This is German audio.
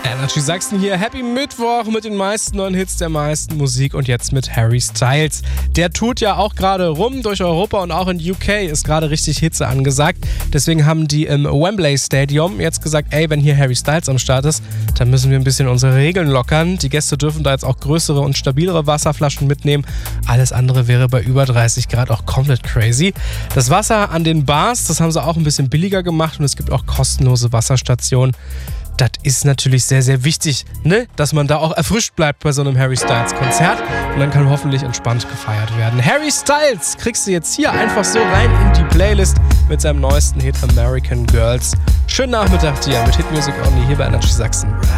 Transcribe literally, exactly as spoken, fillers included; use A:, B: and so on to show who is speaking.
A: Energy Sachsen hier. Happy Mittwoch mit den meisten neuen Hits der meisten Musik und jetzt mit Harry Styles. Der tut ja auch gerade rum durch Europa und auch in U K ist gerade richtig Hitze angesagt. Deswegen haben die im Wembley Stadium jetzt gesagt, ey, wenn hier Harry Styles am Start ist, dann müssen wir ein bisschen unsere Regeln lockern. Die Gäste dürfen da jetzt auch größere und stabilere Wasserflaschen mitnehmen. Alles andere wäre bei über dreißig Grad auch komplett crazy. Das Wasser an den Bars, das haben sie auch ein bisschen billiger gemacht und es gibt auch kostenlose Wasserstationen. Das ist natürlich sehr, sehr wichtig, ne? Dass man da auch erfrischt bleibt bei so einem Harry Styles Konzert und dann kann hoffentlich entspannt gefeiert werden. Harry Styles kriegst du jetzt hier einfach so rein in die Playlist mit seinem neuesten Hit American Girls. Schönen Nachmittag dir mit Hit Music Only hier bei Energy Sachsen.